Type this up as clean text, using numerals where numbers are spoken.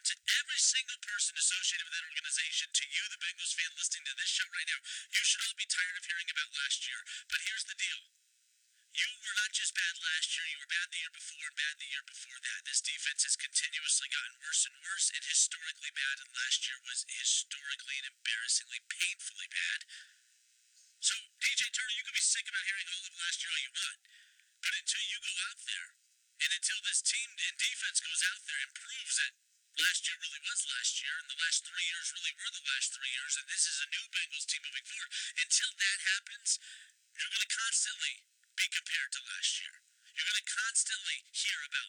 to every single person associated with that organization, to you, the Bengals fan listening to this show right now, you should all be tired of hearing about last year. But here's the deal. You were not just bad last year, you were bad the year before and bad the year before that. This defense has continuously gotten worse and worse and historically bad, and last year was historically and embarrassingly, painfully bad. So, DJ Turner, you can be sick about hearing all of last year all you want, but until you go out there, and until this team and defense goes out there and proves that last year really was last year, and the last 3 years really were the last 3 years, and this is a new Bengals team moving forward, until that happens, you're going to constantly be compared to last year. You're going to constantly hear about